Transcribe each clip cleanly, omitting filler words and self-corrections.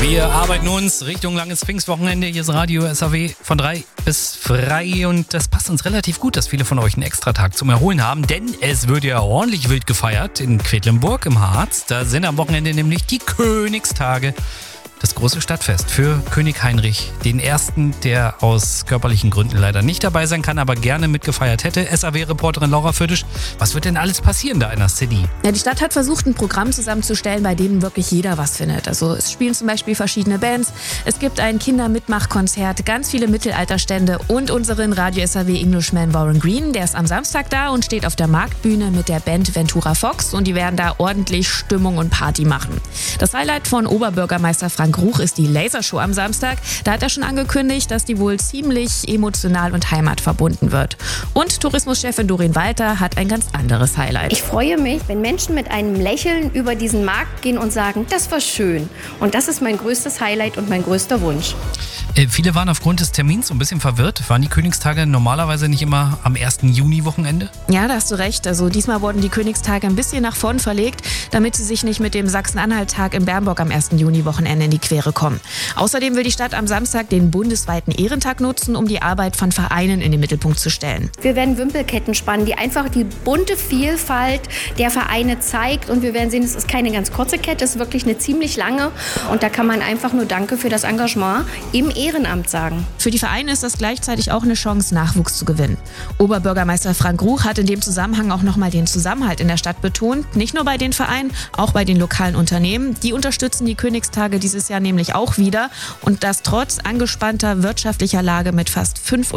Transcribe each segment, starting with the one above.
Wir arbeiten uns Richtung langes Pfingstwochenende. Hier ist Radio SAW von 3 bis frei und das passt uns relativ gut, dass viele von euch einen Extratag zum Erholen haben, denn es wird ja ordentlich wild gefeiert in Quedlinburg im Harz. Da sind am Wochenende nämlich die Königstage. Das große Stadtfest für König Heinrich, den ersten, der aus körperlichen Gründen leider nicht dabei sein kann, aber gerne mitgefeiert hätte. SAW-Reporterin Laura Fürdisch, was wird denn alles passieren da in der City? Ja, die Stadt hat versucht, ein Programm zusammenzustellen, bei dem wirklich jeder was findet. Also es spielen zum Beispiel verschiedene Bands, es gibt ein Kindermitmachkonzert, ganz viele Mittelalterstände und unseren Radio SAW Englishman Warren Green, der ist am Samstag da und steht auf der Marktbühne mit der Band Ventura Fox und die werden da ordentlich Stimmung und Party machen. Das Highlight von Oberbürgermeister Frank Ruch ist die Lasershow am Samstag. Da hat er schon angekündigt, dass die wohl ziemlich emotional und heimatverbunden wird. Und Tourismuschefin Doreen Walter hat ein ganz anderes Highlight. Ich freue mich, wenn Menschen mit einem Lächeln über diesen Markt gehen und sagen, das war schön. Und das ist mein größtes Highlight und mein größter Wunsch. Viele waren aufgrund des Termins so ein bisschen verwirrt. Waren die Königstage normalerweise nicht immer am 1. Juni-Wochenende? Ja, da hast du recht. Also diesmal wurden die Königstage ein bisschen nach vorn verlegt, damit sie sich nicht mit dem Sachsen-Anhalt-Tag in Bernburg am 1. Juni-Wochenende in die Quere kommen. Außerdem will die Stadt am Samstag den bundesweiten Ehrentag nutzen, um die Arbeit von Vereinen in den Mittelpunkt zu stellen. Wir werden Wimpelketten spannen, die einfach die bunte Vielfalt der Vereine zeigt. Und wir werden sehen, es ist keine ganz kurze Kette, es ist wirklich eine ziemlich lange. Und da kann man einfach nur Danke für das Engagement im Ehrenamt sagen. Für die Vereine ist das gleichzeitig auch eine Chance, Nachwuchs zu gewinnen. Oberbürgermeister Frank Ruch hat in dem Zusammenhang auch nochmal den Zusammenhalt in der Stadt betont. Nicht nur bei den Vereinen, auch bei den lokalen Unternehmen. Die unterstützen die Königstage dieses Jahr nämlich auch wieder. Und das trotz angespannter wirtschaftlicher Lage mit fast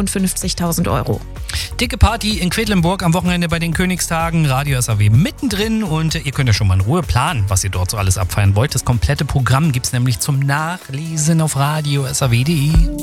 55.000 €. Dicke Party in Quedlinburg am Wochenende bei den Königstagen. Radio SAW mittendrin und ihr könnt ja schon mal in Ruhe planen, was ihr dort so alles abfeiern wollt. Das komplette Programm gibt's nämlich zum Nachlesen auf radiosaw.de.